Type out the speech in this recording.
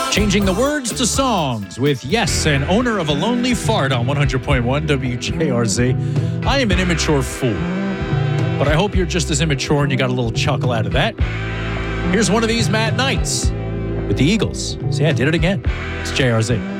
Changing the words to songs with Yes, and owner of a lonely fart on 100.1 WJRZ. I am an immature fool, but I hope you're just as immature and you got a little chuckle out of that. Here's one of these Matt Knights with the Eagles. See, I did it again. It's JRZ.